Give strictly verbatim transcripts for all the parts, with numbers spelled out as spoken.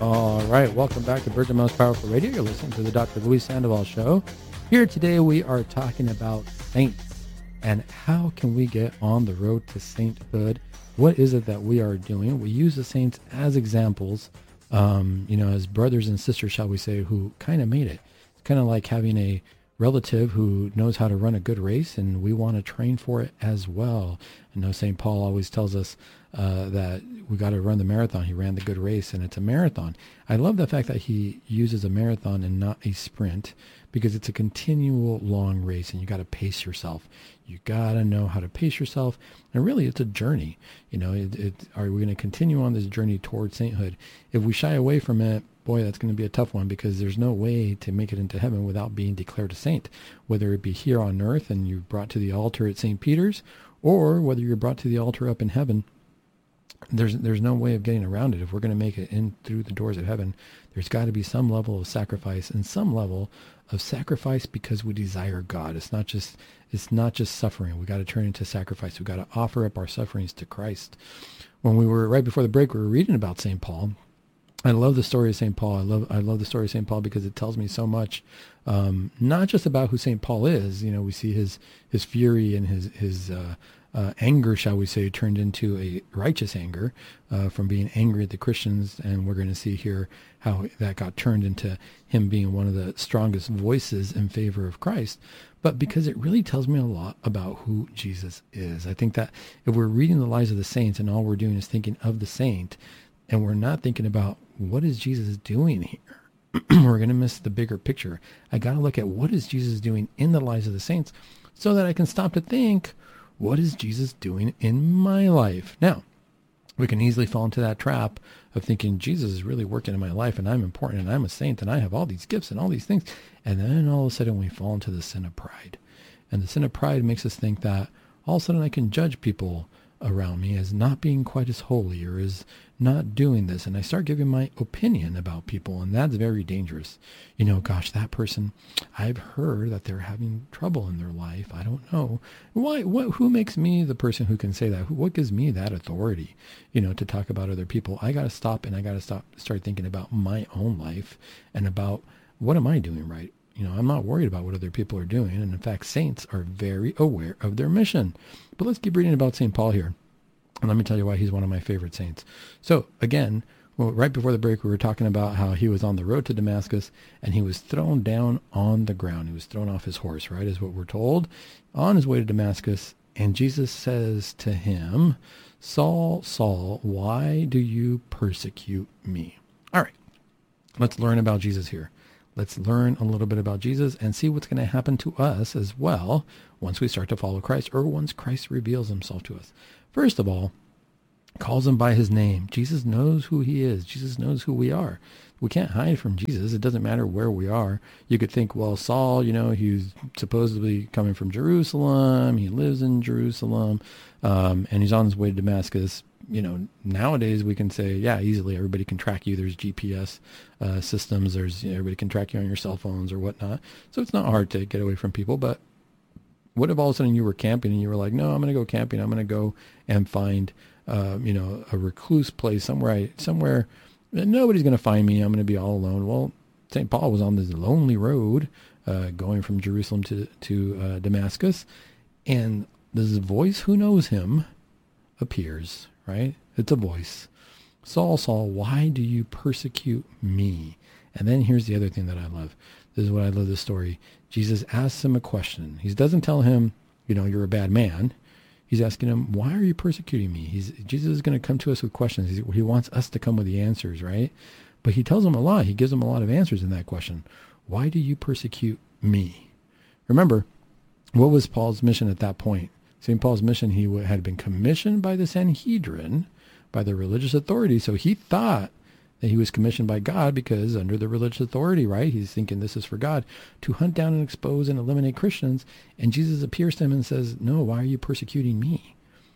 All right, welcome back to Virgin Most Powerful Radio. You're listening to the Doctor Luis Sandoval Show. Here today we are talking about saints and how can we get on the road to sainthood. What is it that we are doing? We use the saints as examples, um, you know, as brothers and sisters, shall we say, who kind of made it. It's kind of like having a relative who knows how to run a good race, and we want to train for it as well. I know Saint Paul always tells us uh, that we got to run the marathon. He ran the good race, and it's a marathon. I love the fact that he uses a marathon and not a sprint, because it's a continual long race, and you got to pace yourself. You got to know how to pace yourself, and really it's a journey. You know, it, it, are we going to continue on this journey towards sainthood? If we shy away from it, boy, that's going to be a tough one, because there's no way to make it into heaven without being declared a saint, whether it be here on earth and you're brought to the altar at Saint Peter's, or whether you're brought to the altar up in heaven. There's there's no way of getting around it. If we're going to make it in through the doors of heaven, there's got to be some level of sacrifice and some level of sacrifice because we desire God. It's not just it's not just suffering. We got to turn into sacrifice. We got to offer up our sufferings to Christ. When we were right before the break, we were reading about Saint Paul. I love the story of Saint Paul. I love I love the story of Saint Paul because it tells me so much, um, not just about who Saint Paul is. You know, we see his his fury and his his uh, uh, anger, shall we say, turned into a righteous anger uh, from being angry at the Christians, and we're going to see here how that got turned into him being one of the strongest voices in favor of Christ. But because it really tells me a lot about who Jesus is. I think that if we're reading the lives of the saints and all we're doing is thinking of the saint, and we're not thinking about what is Jesus doing here, we're going to miss the bigger picture. I got to look at what is Jesus doing in the lives of the saints so that I can stop to think, what is Jesus doing in my life? Now, we can easily fall into that trap of thinking Jesus is really working in my life and I'm important and I'm a saint and I have all these gifts and all these things. And then all of a sudden we fall into the sin of pride. And the sin of pride makes us think that all of a sudden I can judge people around me as not being quite as holy or as not doing this. And I start giving my opinion about people, and that's very dangerous. You know, gosh, that person, I've heard that they're having trouble in their life. I don't know. Why, what, who makes me the person who can say that? Who, what gives me that authority, you know, to talk about other people? I got to stop and I got to stop, start thinking about my own life and about what am I doing right? You know, I'm not worried about what other people are doing. And in fact, saints are very aware of their mission. But let's keep reading about Saint Paul here. And let me tell you why he's one of my favorite saints. So again, well, right before the break, we were talking about how he was on the road to Damascus and he was thrown down on the ground. He was thrown off his horse, right, is what we're told, on his way to Damascus. And Jesus says to him, Saul, Saul, why do you persecute me? All right, let's learn about Jesus here. Let's learn a little bit about Jesus and see what's going to happen to us as well once we start to follow Christ or once Christ reveals himself to us. First of all, calls him by his name. Jesus knows who he is. Jesus knows who we are. We can't hide from Jesus. It doesn't matter where we are. You could think, well, Saul, you know, he's supposedly coming from Jerusalem. He lives in Jerusalem, um, and he's on his way to Damascus. You know, nowadays we can say, yeah, easily everybody can track you. There's G P S uh, systems. There's, you know, everybody can track you on your cell phones or whatnot. So it's not hard to get away from people. But what if all of a sudden you were camping and you were like, no, I'm going to go camping. I'm going to go and find, uh, you know, a recluse place somewhere, I, somewhere nobody's going to find me. I'm going to be all alone. Well, Saint Paul was on this lonely road uh, going from Jerusalem to, to uh, Damascus. And this voice who knows him appears, right? It's a voice. Saul, Saul, why do you persecute me? And then here's the other thing that I love. This is what I love this story. Jesus asks him a question. He doesn't tell him, you know, you're a bad man. He's asking him, why are you persecuting me? He's, Jesus is going to come to us with questions. He's, he wants us to come with the answers, right? But he tells him a lot. He gives him a lot of answers in that question. Why do you persecute me? Remember, what was Paul's mission at that point? Saint Paul's mission, he had been commissioned by the Sanhedrin, by the religious authority. So he thought that he was commissioned by God because under the religious authority, right? He's thinking this is for God, to hunt down and expose and eliminate Christians. And Jesus appears to him and says, no, why are you persecuting me?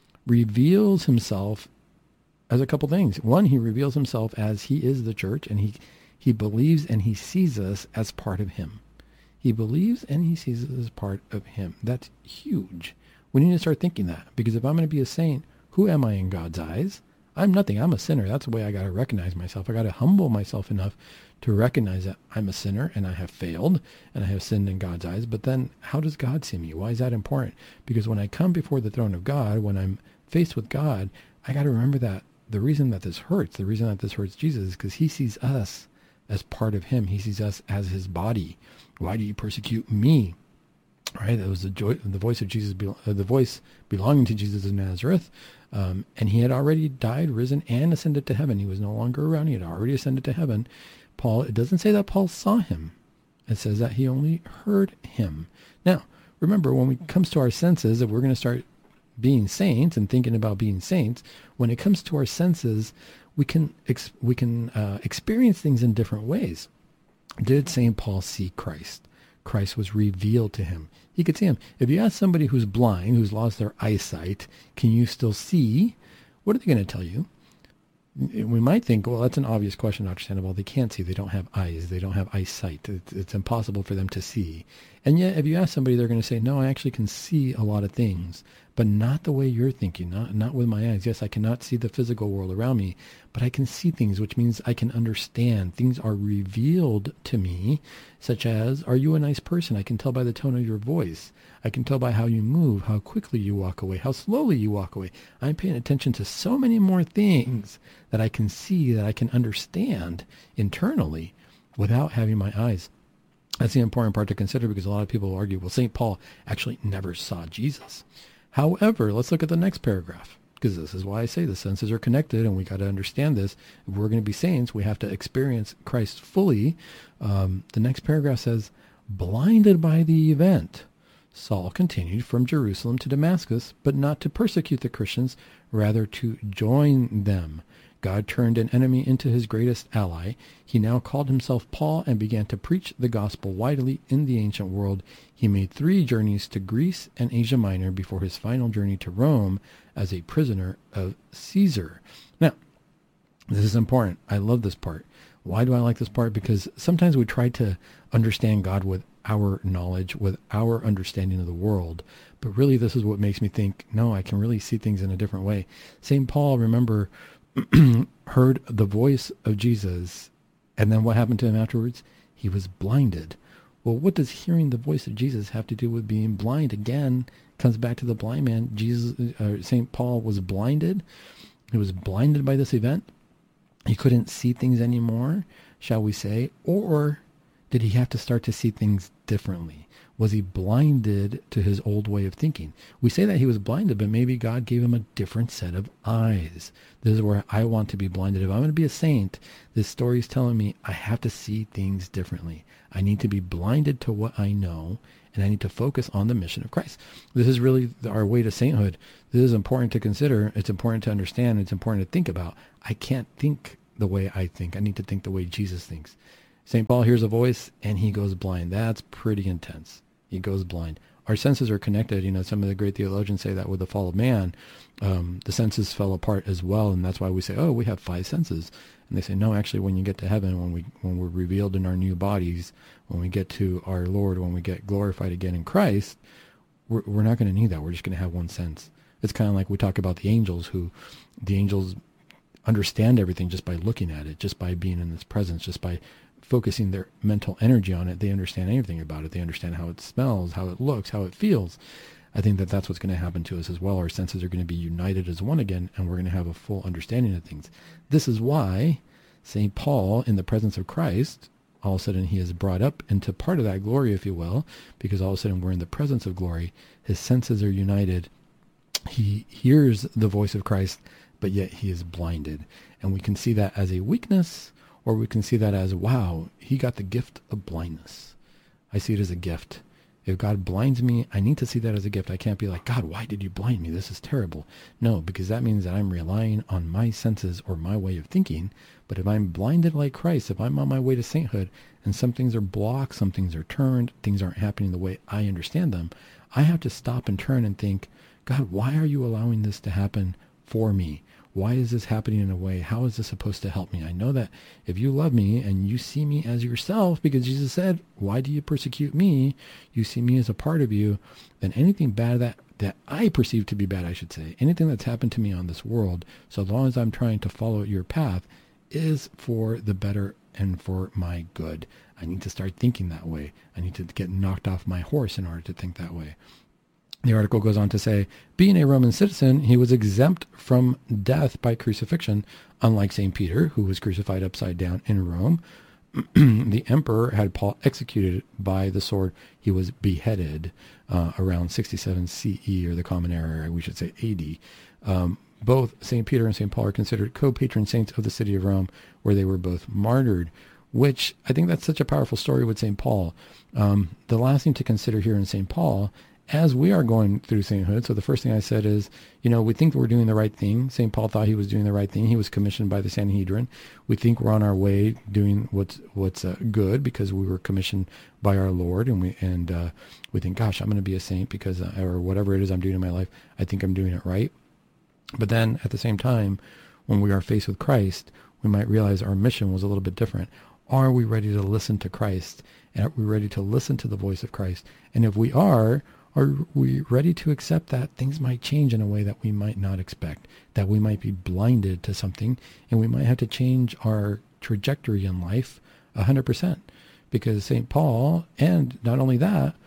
Reveals himself as a couple things. One, he reveals himself as he is the church, and he, he believes and he sees us as part of him. He believes and he sees us as part of him. That's huge. We need to start thinking that, because if I'm going to be a saint, who am I in God's eyes? I'm nothing. I'm a sinner. That's the way I got to recognize myself. I got to humble myself enough to recognize that I'm a sinner and I have failed and I have sinned in God's eyes. But then how does God see me? Why is that important? Because when I come before the throne of God, when I'm faced with God, I got to remember that the reason that this hurts, the reason that this hurts Jesus is because he sees us as part of him. He sees us as his body. Why do you persecute me? Right? That was the joy, the voice of Jesus, uh, the voice belonging to Jesus of Nazareth. Um, and he had already died, risen, and ascended to heaven. He was no longer around. He had already ascended to heaven. Paul, it doesn't say that Paul saw him. It says that he only heard him. Now, remember, when it comes to our senses, if we're going to start being saints and thinking about being saints, when it comes to our senses, we can ex- we can uh, experience things in different ways. Did Saint Paul see Christ? Christ was revealed to him. He could see him. If you ask somebody who's blind, who's lost their eyesight, can you still see? What are they going to tell you? We might think, well, that's an obvious question, Doctor Sandoval. They can't see. They don't have eyes. They don't have eyesight. It's, it's impossible for them to see. And yet, if you ask somebody, they're going to say, no, I actually can see a lot of things, but not the way you're thinking, not, not with my eyes. Yes, I cannot see the physical world around me, but I can see things, which means I can understand. Things are revealed to me, such as, are you a nice person? I can tell by the tone of your voice. I can tell by how you move, how quickly you walk away, how slowly you walk away. I'm paying attention to so many more things that I can see, that I can understand internally without having my eyes. That's the important part to consider, because a lot of people will argue, well, Saint Paul actually never saw Jesus. However, let's look at the next paragraph, because this is why I say the senses are connected, and we got to understand this. If we're going to be saints, we have to experience Christ fully. Um, the next paragraph says, blinded by the event, Saul continued from Jerusalem to Damascus, but not to persecute the Christians, rather to join them. God turned an enemy into his greatest ally. He now called himself Paul and began to preach the gospel widely in the ancient world. He made three journeys to Greece and Asia Minor before his final journey to Rome as a prisoner of Caesar. Now, this is important. I love this part. Why do I like this part? Because sometimes we try to understand God with our knowledge, with our understanding of the world. But really, this is what makes me think, no, I can really see things in a different way. Saint Paul, remember, heard the voice of Jesus, and then what happened to him afterwards? He was blinded. Well, what does hearing the voice of Jesus have to do with being blind? Again, comes back to the blind man. Jesus, uh, Saint Paul was blinded. He was blinded by this event. He couldn't see things anymore, shall we say, or did he have to start to see things differently? Was he blinded to his old way of thinking? We say that he was blinded, but maybe God gave him a different set of eyes. This is where I want to be blinded. If I'm going to be a saint, this story is telling me I have to see things differently. I need to be blinded to what I know, and I need to focus on the mission of Christ. This is really our way to sainthood. This is important to consider. It's important to understand. It's important to think about. I can't think the way I think. I need to think the way Jesus thinks. Saint Paul hears a voice, and he goes blind. That's pretty intense. He goes blind. Our senses are connected. You know, some of the great theologians say that with the fall of man, um, the senses fell apart as well, and that's why we say, oh, we have five senses. And they say, no, actually, when you get to heaven, when we when we're revealed in our new bodies, when we get to our Lord, when we get glorified again in Christ, we're, we're not going to need that. We're just going to have one sense. It's kind of like we talk about the angels, who the angels understand everything just by looking at it, just by being in its presence, just by focusing their mental energy on it. They understand everything about it. They understand how it smells, how it looks, how it feels. I think that that's what's going to happen to us as well. Our senses are going to be united as one again, and we're going to have a full understanding of things. This is why Saint Paul, in the presence of Christ, all of a sudden he is brought up into part of that glory, if you will, because all of a sudden we're in the presence of glory. His senses are united. He hears the voice of Christ, but yet he is blinded. And we can see that as a weakness, or we can see that as, wow, he got the gift of blindness. I see it as a gift. If God blinds me, I need to see that as a gift. I can't be like, God, why did you blind me? This is terrible. No, because that means that I'm relying on my senses or my way of thinking. But if I'm blinded like Christ, if I'm on my way to sainthood, and some things are blocked, some things are turned, things aren't happening the way I understand them, I have to stop and turn and think, God, why are you allowing this to happen for me? Why is this happening in a way? How is this supposed to help me? I know that if you love me and you see me as yourself, because Jesus said, why do you persecute me? You see me as a part of you. Then anything bad that that I perceive to be bad, I should say, anything that's happened to me on this world, so long as I'm trying to follow your path, is for the better and for my good. I need to start thinking that way. I need to get knocked off my horse in order to think that way. The article goes on to say, being a Roman citizen, he was exempt from death by crucifixion, unlike Saint Peter, who was crucified upside down in Rome. The emperor had Paul executed by the sword. He was beheaded uh, around sixty-seven C E, or the Common Era, we should say A D. Um, both Saint Peter and Saint Paul are considered co-patron saints of the city of Rome, where they were both martyred, which I think that's such a powerful story with Saint Paul. Um, the last thing to consider here in Saint Paul, as we are going through sainthood, so the first thing I said is, you know, we think we're doing the right thing. Saint Paul thought he was doing the right thing. He was commissioned by the Sanhedrin. We think we're on our way doing what's what's uh, good because we were commissioned by our Lord, and we and uh, we think, gosh, I'm going to be a saint because, uh, or whatever it is I'm doing in my life, I think I'm doing it right. But then at the same time, when we are faced with Christ, we might realize our mission was a little bit different. Are we ready to listen to Christ? And are we ready to listen to the voice of Christ? And if we are, are we ready to accept that things might change in a way that we might not expect, that we might be blinded to something, and we might have to change our trajectory in life one hundred percent? Because Saint Paul, and not only that,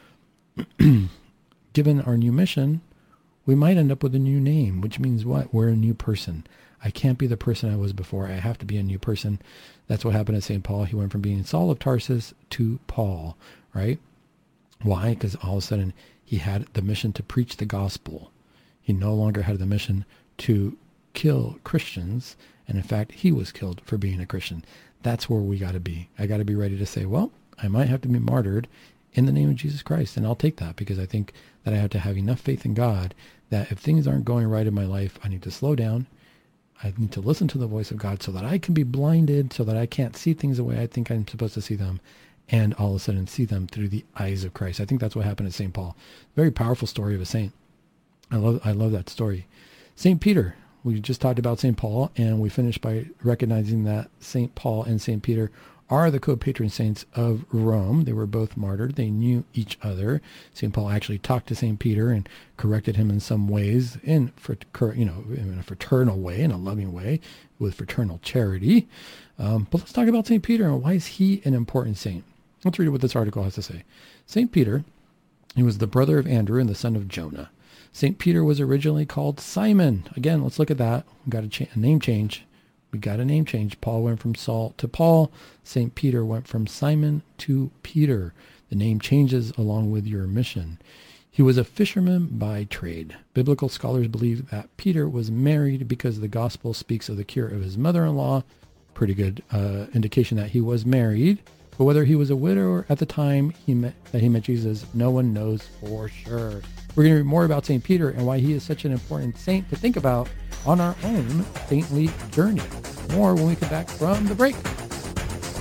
given our new mission, we might end up with a new name, which means what? We're a new person. I can't be the person I was before. I have to be a new person. That's what happened to Saint Paul. He went from being Saul of Tarsus to Paul, right? Why? Because all of a sudden he had the mission to preach the gospel. He no longer had the mission to kill Christians. And in fact, he was killed for being a Christian. That's where we got to be. I got to be ready to say, well, I might have to be martyred in the name of Jesus Christ. And I'll take that because I think that I have to have enough faith in God that if things aren't going right in my life, I need to slow down. I need to listen to the voice of God so that I can be blinded, so that I can't see things the way I think I'm supposed to see them, and all of a sudden see them through the eyes of Christ. I think that's what happened to Saint Paul. Very powerful story of a saint. I love I love that story. Saint Peter. We just talked about Saint Paul, and we finished by recognizing that Saint Paul and Saint Peter are the co-patron saints of Rome. They were both martyred. They knew each other. Saint Paul actually talked to Saint Peter and corrected him in some ways, in you know, in a fraternal way, in a loving way, with fraternal charity. Um, but let's talk about Saint Peter and why is he an important saint? Let's read what this article has to say. Saint Peter, he was the brother of Andrew and the son of Jonah. Saint Peter was originally called Simon. Again, let's look at that. We got a, cha- a name change. We got a name change. Paul went from Saul to Paul. Saint Peter went from Simon to Peter. The name changes along with your mission. He was a fisherman by trade. Biblical scholars believe that Peter was married because the gospel speaks of the cure of his mother-in-law. Pretty good uh, indication that he was married. But whether he was a widower at the time he met, that he met Jesus, no one knows for sure. We're going to read more about Saint Peter and why he is such an important saint to think about on our own saintly journey. More when we come back from the break.